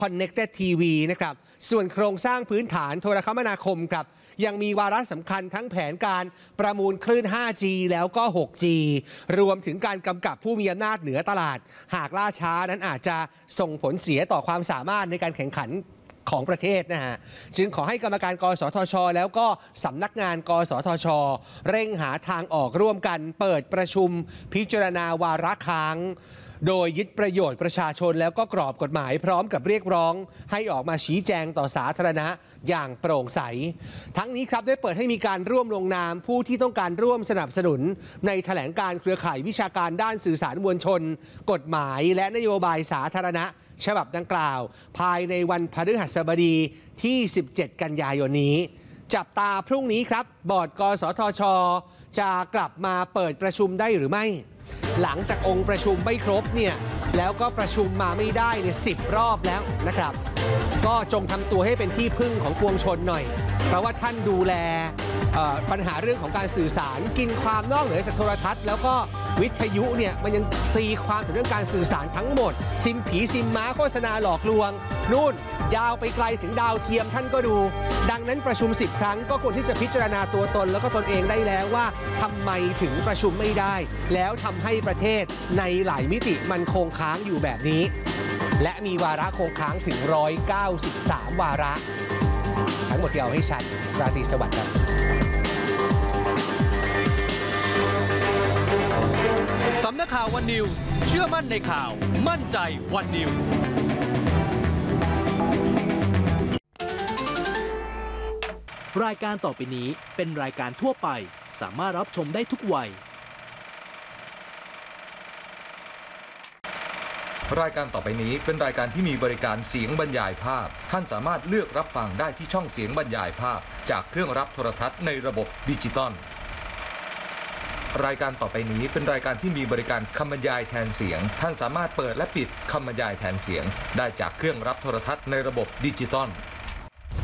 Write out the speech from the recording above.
Connected TV นะครับส่วนโครงสร้างพื้นฐานโทรคมนาคมครับยังมีวาระสำคัญทั้งแผนการประมูลคลื่น 5G แล้วก็ 6G รวมถึงการกำกับผู้มีอำนาจเหนือตลาดหากล่าช้านั้นอาจจะส่งผลเสียต่อความสามารถในการแข่งขันของประเทศนะฮะจึงขอให้กรรมการกสทช.แล้วก็สำนักงานกสทช.เร่งหาทางออกร่วมกันเปิดประชุมพิจารณาวาระค้างโดยยึดประโยชน์ประชาชนแล้วก็กรอบกฎหมายพร้อมกับเรียกร้องให้ออกมาชี้แจงต่อสาธารณะอย่างโปร่งใสทั้งนี้ครับได้เปิดให้มีการร่วมลงนามผู้ที่ต้องการร่วมสนับสนุนในแถลงการเครือข่ายวิชาการด้านสื่อสารมวลชนกฎหมายและนโยบายสาธารณะฉบับดังกล่าวภายในวันพฤหัสบดีที่ 17 กันยายนนี้จับตาพรุ่งนี้ครับบอร์ดกสทช.จะกลับมาเปิดประชุมได้หรือไม่หลังจากองค์ประชุมไม่ครบเนี่ยแล้วก็ประชุมมาไม่ได้เนี่ย10 รอบแล้วนะครับก็จงทำตัวให้เป็นที่พึ่งของปวงชนหน่อยเพราะว่าท่านดูแลปัญหาเรื่องของการสื่อสารกินความนอกเหนือจากโทรทัศน์แล้วก็วิทยุเนี่ยมันยังตีความถึงเรื่องการสื่อสารทั้งหมดซิมผีซิมม้าโฆษณาหลอกลวงนู่นยาวไปไกลถึงดาวเทียมท่านก็ดูดังนั้นประชุม10 ครั้งก็ควรที่จะพิจารณาตัวตนแล้วก็ตนเองได้แล้วว่าทำไมถึงประชุมไม่ได้แล้วทำให้ประเทศในหลายมิติมันคงค้างอยู่แบบนี้และมีวาระคงค้างถึง193 วาระทั้งหมดที่เอาให้ชัดราตรีสวัสดิ์ครับสำนักข่าววันนิวส์เชื่อมั่นในข่าวมั่นใจวันนิวส์รายการต่อไปนี้เป็นรายการทั่วไปสามารถรับชมได้ทุกวัยรายการต่อไปนี้เป็นรายการที่มีบริการเสียงบรรยายภาพท่านสามารถเลือกรับฟังได้ที่ช่องเสียงบรรยายภาพจากเครื่องรับโทรทัศน์ในระบบดิจิตอลรายการต่อไปนี้เป็นรายการที่มีบริการคำบรรยายแทนเสียงท่านสามารถเปิดและปิดคำบรรยายแทนเสียงได้จากเครื่องรับโทรทัศน์ในระบบดิจิตอล